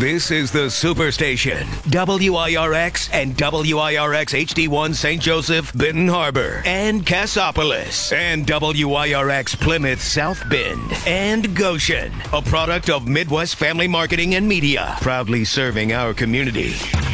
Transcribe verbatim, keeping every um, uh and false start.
This is the Superstation, W I R X and W I R X H D one Saint Joseph, Benton Harbor, and Cassopolis, and W I R X Plymouth, South Bend, and Goshen, a product of Midwest Family Marketing and Media, proudly serving our community.